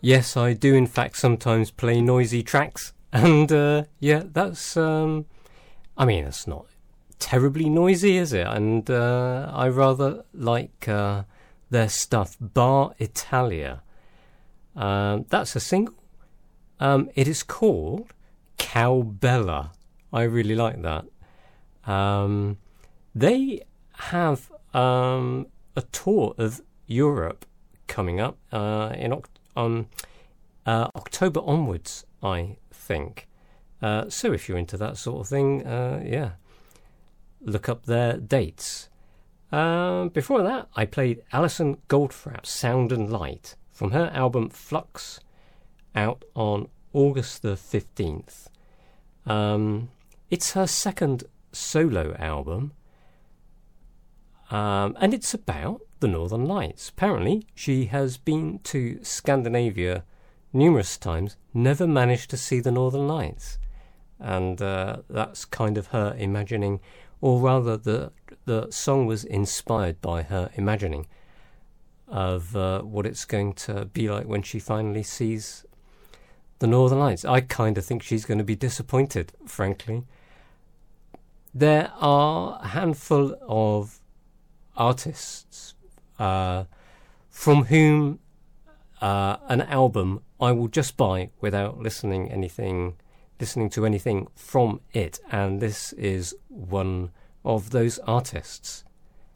Yes, I do in fact sometimes play noisy tracks, and yeah, that's I mean, it's not terribly noisy, is it? And I rather like their stuff. Bar Italia. That's a single. It is called Cowbella. I really like that. They have a tour of Europe coming up in October onwards, I think. So if you're into that sort of thing, yeah, look up their dates. Before that, I played Alison Goldfrapp's Sound and Light from her album Flux, out on August the 15th. It's her second solo album, and it's about the Northern Lights. Apparently, she has been to Scandinavia numerous times, never managed to see the Northern Lights. And that's kind of her imagining, or rather the song was inspired by her imagining of what it's going to be like when she finally sees the Northern Lights. I kind of think she's going to be disappointed, frankly. There are a handful of artists from whom an album I will just buy without listening to anything from it, and this is one of those artists.